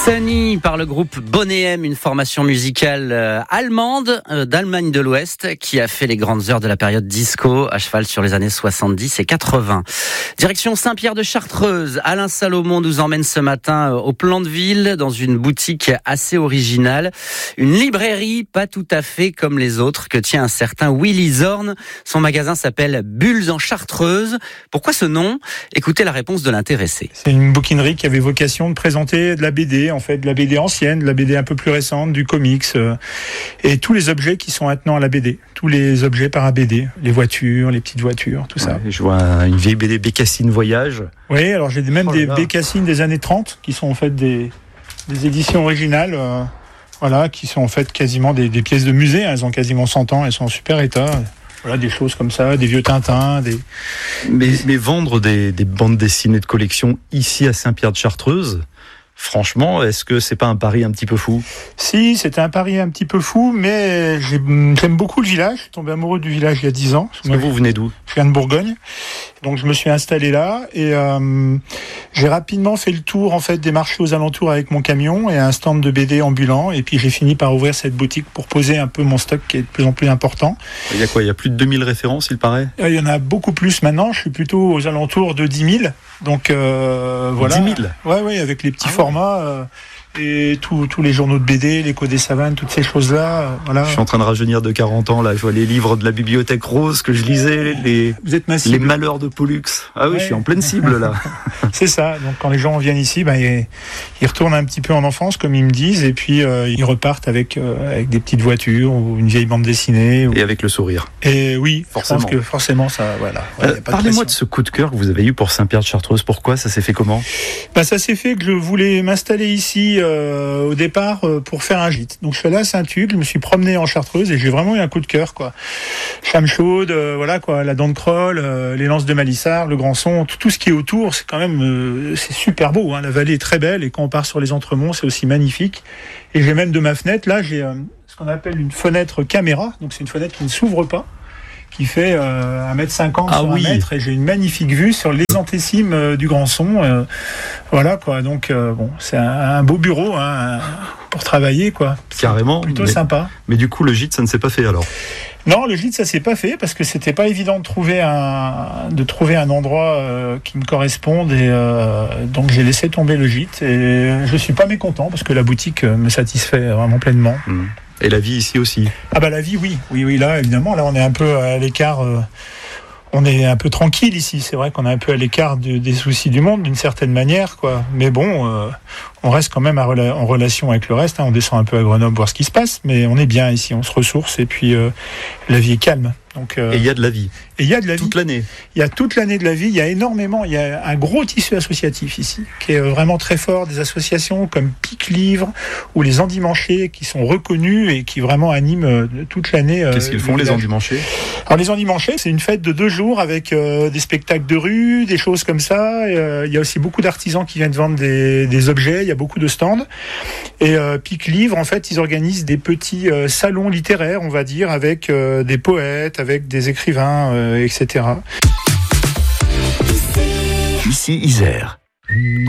Sunny par le groupe Bonnet M, une formation musicale allemande d'Allemagne de l'Ouest qui a fait les grandes heures de la période disco à cheval sur les années 70 et 80. Direction Saint-Pierre de Chartreuse. Alain Salomon nous emmène ce matin au Plan de Ville dans une boutique assez originale. Une librairie pas tout à fait comme les autres que tient un certain Willy Zorn. Son magasin s'appelle Bulles en Chartreuse. Pourquoi ce nom ? Écoutez la réponse de l'intéressé. C'est une bouquinerie qui avait vocation de présenter de la BD, en fait, de la BD ancienne, de la BD un peu plus récente, du comics, et tous les objets qui sont attenants à la BD, tous les objets par un BD, les voitures, les petites voitures, tout ça. Je vois une vieille BD Bécassine Voyage. Oui, alors j'ai même des Bécassines des années 30 qui sont en fait des éditions originales, voilà, qui sont en fait quasiment des pièces de musée. Elles ont quasiment 100 ans, elles sont en super état. Voilà, des choses comme ça, des vieux Tintins. Mais vendre des bandes dessinées de collection ici à Saint-Pierre de Chartreuse, franchement, est-ce que c'est pas un pari un petit peu fou ? Si, c'était un pari un petit peu fou, mais j'aime beaucoup le village. Je suis tombé amoureux du village il y a 10 ans. Parce que vous venez d'où ? Je viens de Bourgogne. Donc je me suis installé là et j'ai rapidement fait le tour en fait des marchés aux alentours avec mon camion et un stand de BD ambulant, et puis j'ai fini par ouvrir cette boutique pour poser un peu mon stock qui est de plus en plus important. Il y a quoi ? Il y a plus de 2000 références, il paraît ? Il y en a beaucoup plus maintenant, je suis plutôt aux alentours de 10 000. Donc voilà. 10 000 ? Ouais, avec les petits formats et tous les journaux de BD, l'écho des savanes, toutes ces choses-là. Voilà. Je suis en train de rajeunir de 40 ans, là. Je vois les livres de la Bibliothèque Rose que je lisais, Vous êtes ma cible. Les Malheurs de Pollux. Ah oui, ouais. Je suis en pleine cible, là. C'est ça. Donc quand les gens viennent ici, ils retournent un petit peu en enfance, comme ils me disent, et puis ils repartent avec des petites voitures ou une vieille bande dessinée. Et avec le sourire. Et oui, forcément. Je pense que forcément, ça, voilà. Parlez-moi de ce coup de cœur que vous avez eu pour Saint-Pierre de Chartreuse. Pourquoi ? Ça s'est fait comment ? Ça s'est fait que je voulais m'installer ici au départ pour faire un gîte. Donc je suis allé à Saint-Hugues, je me suis promené en Chartreuse et j'ai vraiment eu un coup de cœur, quoi. Chame chaude, voilà quoi, la dent de Crolle, les lances de Malissard, le Grand-Son, tout ce qui est autour, c'est quand même c'est super beau, hein. La vallée est très belle et quand on part sur les Entremonts, c'est aussi magnifique. Et j'ai même de ma fenêtre, là, j'ai ce qu'on appelle une fenêtre caméra, donc c'est une fenêtre qui ne s'ouvre pas, qui fait 1m50 sur 1 mètre, et j'ai une magnifique vue sur les antécimes du Grand-Son. Voilà quoi, donc c'est un beau bureau, hein, pour travailler, quoi. Carrément. Plutôt sympa. Mais du coup, le gîte, ça ne s'est pas fait alors ? Non, le gîte, ça s'est pas fait parce que c'était pas évident de trouver un endroit qui me corresponde, et donc j'ai laissé tomber le gîte, et je suis pas mécontent parce que la boutique me satisfait vraiment pleinement. Et la vie ici aussi ? La vie, oui, là, évidemment, là, on est un peu à l'écart, on est un peu tranquille ici, c'est vrai qu'on est un peu à l'écart des soucis du monde, d'une certaine manière, quoi. Mais bon, on reste quand même en relation avec le reste, hein. On descend un peu à Grenoble voir ce qui se passe, mais on est bien ici, on se ressource, et puis la vie est calme. Donc, et il y a de la vie. Et il y a de la vie. Toute l'année. Il y a toute l'année de la vie, il y a un gros tissu associatif ici, qui est vraiment très fort, des associations comme Pic Livre ou les Endimanchés, qui sont reconnus et qui vraiment animent toute l'année. Qu'est-ce qu'ils font, les Endimanchés ? Alors les Endimanchés, c'est une fête de 2 jours avec des spectacles de rue, des choses comme ça. Il y a aussi beaucoup d'artisans qui viennent vendre des objets, il y a beaucoup de stands. Et Pic Livre, en fait, ils organisent des petits salons littéraires, on va dire, avec des poètes, avec des écrivains, etc. Ici Isère.